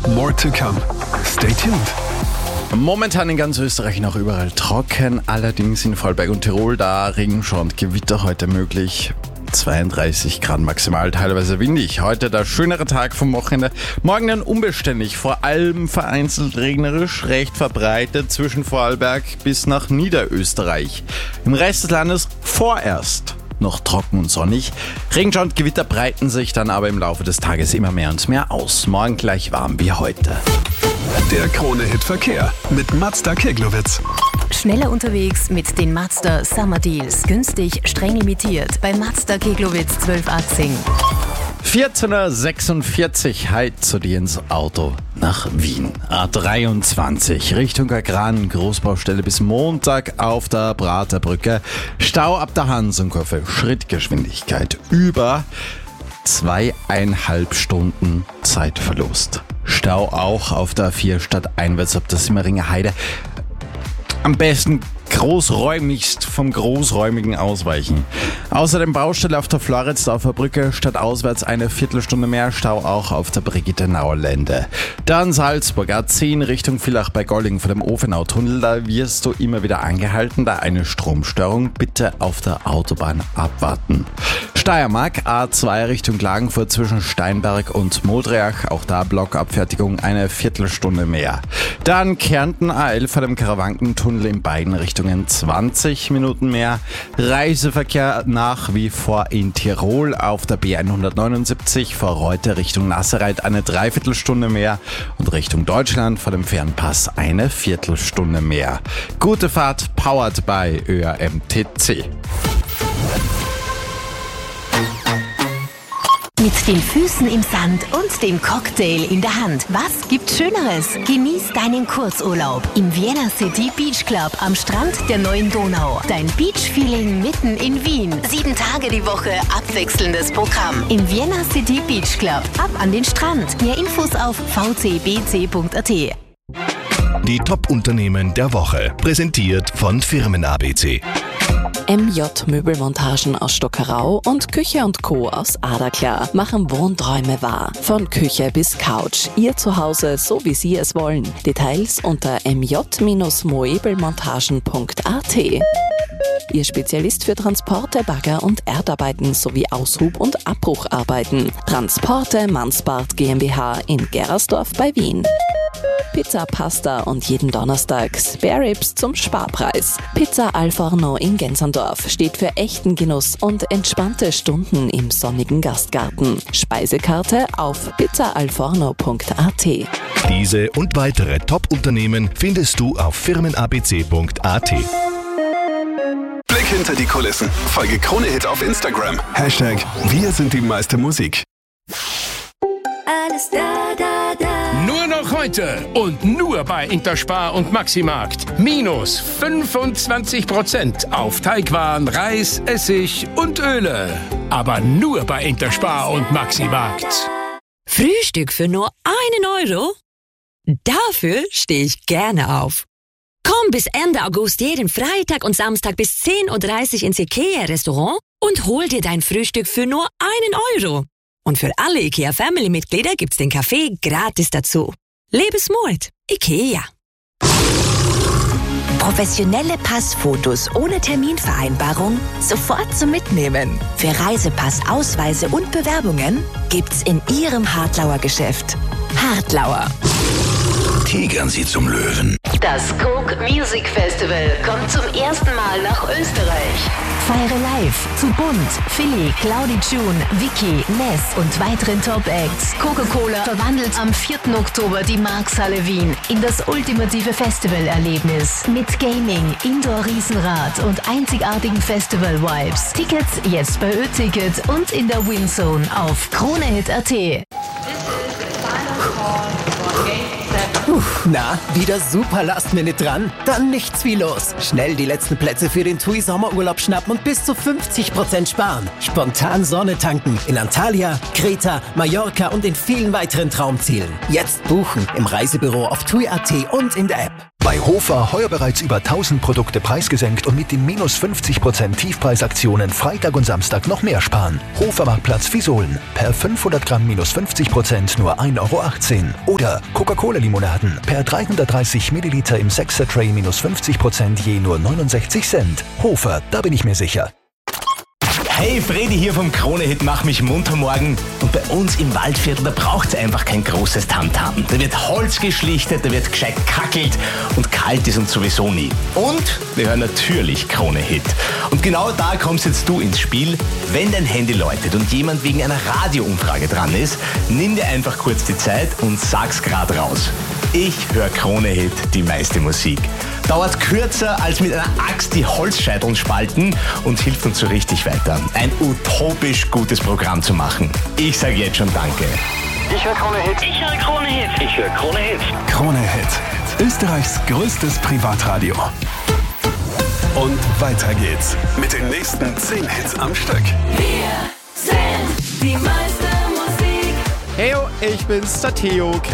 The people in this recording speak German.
More to come. Stay tuned. Momentan in ganz Österreich noch überall trocken, allerdings in Vorarlberg und Tirol, da Regenschauer und Gewitter heute möglich. 32 Grad maximal, teilweise windig. Heute der schönere Tag vom Wochenende. Morgen dann unbeständig, vor allem vereinzelt regnerisch, recht verbreitet zwischen Vorarlberg bis nach Niederösterreich. Im Rest des Landes vorerst noch trocken und sonnig. Regenschauer und Gewitter breiten sich dann aber im Laufe des Tages immer mehr und mehr aus. Morgen gleich warm wie heute. Der Krone-Hit Verkehr mit Mazda Keglowitz. Schneller unterwegs mit den Mazda Summer Deals. Günstig, streng limitiert bei Mazda Keglowitz 12 14.46 Uhr, heute zu dir ins Auto nach Wien. A23 Richtung Agran, Großbaustelle bis Montag auf der Praterbrücke. Stau ab der Hansenkurve, Schrittgeschwindigkeit über 2,5 Stunden Zeitverlust. Stau auch auf der A4 stadteinwärts ab der Simmeringer Heide. Am besten großräumigst vom Großräumigen ausweichen. Außerdem Baustelle auf der Floridsdorfer Brücke, stadtauswärts eine Viertelstunde mehr, Stau auch auf der Brigittenauer Lände. Dann Salzburg, A10 Richtung Villach bei Golling vor dem Ofenau-Tunnel, da wirst du immer wieder angehalten, da eine Stromstörung, bitte auf der Autobahn abwarten. Steiermark, A2 Richtung Klagenfurt zwischen Steinberg und Modriach, auch da Blockabfertigung eine Viertelstunde mehr. Dann Kärnten, A11 vor dem Karawankentunnel in beiden Richtungen 20 Minuten mehr. Reiseverkehr nach wie vor in Tirol auf der B179 vor Reuter Richtung Nasserreit eine Dreiviertelstunde mehr und Richtung Deutschland vor dem Fernpass eine Viertelstunde mehr. Gute Fahrt, powered by ÖAMTC. Mit den Füßen im Sand und dem Cocktail in der Hand. Was gibt's Schöneres? Genieß deinen Kurzurlaub im Vienna City Beach Club am Strand der neuen Donau. Dein Beach-Feeling mitten in Wien. 7 Tage die Woche abwechselndes Programm. Im Vienna City Beach Club. Ab an den Strand. Mehr Infos auf vcbc.at. Die Top-Unternehmen der Woche. Präsentiert von Firmen ABC. MJ Möbelmontagen aus Stockerau und Küche & Co. aus Adaklar machen Wohnträume wahr. Von Küche bis Couch. Ihr Zuhause, so wie Sie es wollen. Details unter mj-moebelmontagen.at. Ihr Spezialist für Transporte, Bagger und Erdarbeiten sowie Aushub- und Abbrucharbeiten. Transporte Mansbart GmbH in Gerasdorf bei Wien. Pizza, Pasta und jeden Donnerstag Spare Ribs zum Sparpreis. Pizza Al Forno in Gensandorf steht für echten Genuss und entspannte Stunden im sonnigen Gastgarten. Speisekarte auf pizzaalforno.at. Diese und weitere Top-Unternehmen findest du auf firmenabc.at. Blick hinter die Kulissen. Folge Krone-Hit auf Instagram. #Wir sind die meiste Musik. Alles da, da, da. Nur noch heute und nur bei Interspar und Maximarkt. Minus 25% auf Teigwaren, Reis, Essig und Öle. Aber nur bei Interspar und Maximarkt. Frühstück für nur €1? Dafür stehe ich gerne auf. Komm bis Ende August jeden Freitag und Samstag bis 10:30 Uhr ins IKEA-Restaurant und hol dir dein Frühstück für nur €1. Und für alle IKEA-Family-Mitglieder gibt's den Kaffee gratis dazu. Lebensmut. IKEA. Professionelle Passfotos ohne Terminvereinbarung sofort zum Mitnehmen. Für Reisepass, Ausweise und Bewerbungen gibt's in Ihrem Hartlauer Geschäft. Hartlauer. Tigern Sie zum Löwen. Das Coke Music Festival kommt zum ersten Mal nach Österreich. Feiere live zu Bunt, Philly, Claudi June, Vicky, Ness und weiteren Top-Acts. Coca-Cola verwandelt am 4. Oktober die Markshalle Wien in das ultimative Festivalerlebnis. Mit Gaming, Indoor-Riesenrad und einzigartigen Festival-Vibes. Tickets jetzt bei Ö-Ticket und in der Winzone auf KroneHit.at. Na, wieder super Last-Minute dran? Dann nichts wie los. Schnell die letzten Plätze für den TUI Sommerurlaub schnappen und bis zu 50% sparen. Spontan Sonne tanken in Antalya, Kreta, Mallorca und in vielen weiteren Traumzielen. Jetzt buchen im Reisebüro auf TUI.at und in der App. Bei Hofer heuer bereits über 1000 Produkte preisgesenkt und mit den minus 50% Tiefpreisaktionen Freitag und Samstag noch mehr sparen. Hofermarktplatz Visolen. Per 500 Gramm minus 50% nur 1,18 Euro. Oder Coca-Cola-Limonaden. Per 330 Milliliter im 6er-Tray minus 50% je nur 69 Cent. Hofer, da bin ich mir sicher. Hey, Freddy hier vom Krone-Hit Mach mich munter morgen. Und bei uns im Waldviertel, da braucht's einfach kein großes Tamtam. Da wird Holz geschlichtet, da wird gescheit kackelt und kalt ist uns sowieso nie. Und wir hören natürlich Krone-Hit. Und genau da kommst jetzt du ins Spiel. Wenn dein Handy läutet und jemand wegen einer Radioumfrage dran ist, nimm dir einfach kurz die Zeit und sag's grad raus. Ich höre Krone-Hit, die meiste Musik. Dauert kürzer als mit einer Axt die Holzscheiteln spalten und hilft uns so richtig weiter, ein utopisch gutes Programm zu machen. Ich sage jetzt schon Danke. Ich höre Krone-Hit. Ich höre Krone-Hit. Ich höre Krone-Hit. Krone-Hit. Österreichs größtes Privatradio. Und weiter geht's mit den nächsten 10 Hits am Stück. Wir sind die meiste Musik. Heyo, ich bin's, der Theo.